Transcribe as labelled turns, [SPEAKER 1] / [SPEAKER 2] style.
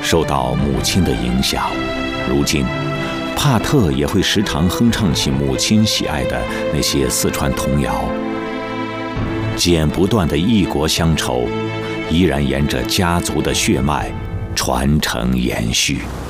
[SPEAKER 1] 受到母亲的影响，如今帕特也会时常哼唱起母亲喜爱的那些四川童谣。剪不断的异国乡愁，依然沿着家族的血脉传承延续。